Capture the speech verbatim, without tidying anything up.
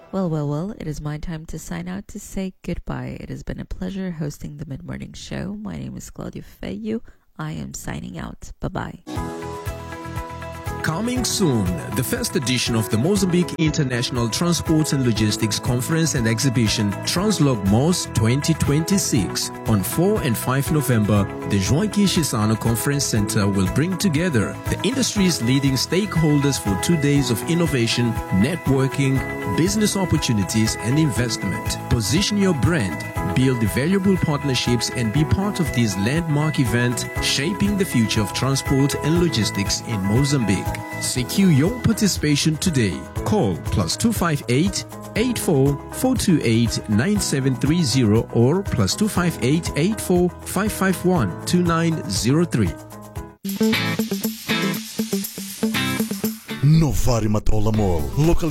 Well, well, well, it is my time to sign out to say goodbye. It has been a pleasure hosting the Mid-Morning Show. My name is Claudia Feyu. I am signing out. Bye-bye. Coming soon, the first edition of the Mozambique International Transport and Logistics Conference and Exhibition, Translogmos twenty twenty-six. On four and five November, the Joaquim Chissano Conference Center will bring together the industry's leading stakeholders for two days of innovation, networking, business opportunities, and investment. Position your brand, build valuable partnerships, and be part of this landmark event shaping the future of transport and logistics in Mozambique. Secure your participation today. Call plus two five eight, eight four four two eight, nine seven three zero or plus two five eight, eight four five five one, two nine zero three. Novari Matola Mall, local